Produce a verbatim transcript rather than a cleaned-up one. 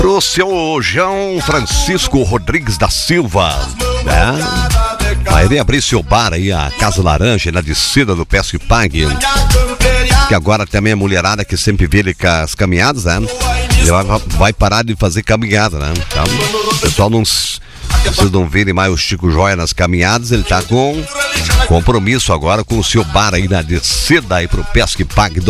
pro seu João Francisco Rodrigues da Silva, né? Vai vir abrir seu bar aí, a Casa Laranja, na descida do Pesque Pague. Que agora também a mulherada que sempre vê ele com as caminhadas, né? Ele vai, vai parar de fazer caminhada, né? Então, o pessoal não... Vocês não verem mais o Chico Joia nas caminhadas, ele tá com compromisso agora com o seu bar aí na descida aí pro Pesque Pague do